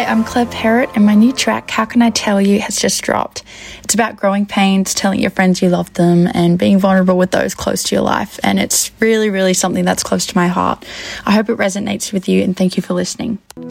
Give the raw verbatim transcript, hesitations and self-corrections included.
Hi, I'm Claire Perrott, and my new track, How Can I Tell You, has just dropped. It's about growing pains, telling your friends you love them, and being vulnerable with those close to your life. And it's really, really something that's close to my heart. I hope it resonates with you, and thank you for listening.